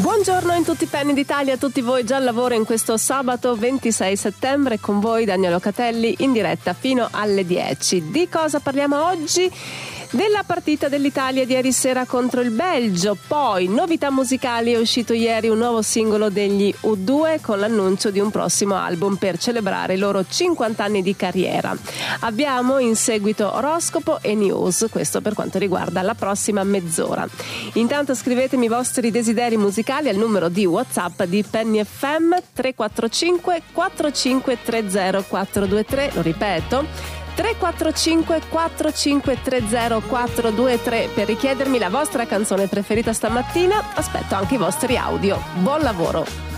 Buongiorno in tutti i penny d'Italia, a tutti voi già al lavoro in questo sabato 26 settembre, con voi Daniele Locatelli in diretta fino alle 10. Di cosa parliamo oggi? Della partita dell'Italia di ieri sera contro il Belgio, poi novità musicali. È uscito ieri un nuovo singolo degli U2 con l'annuncio di un prossimo album per celebrare i loro 50 anni di carriera. Abbiamo in seguito oroscopo e news, questo per quanto riguarda la prossima mezz'ora. Intanto scrivetemi i vostri desideri musicali al numero di WhatsApp di Penny FM 345 4530 423, lo ripeto 345 4530 423 per richiedermi la vostra canzone preferita stamattina. Aspetto anche i vostri audio. Buon lavoro!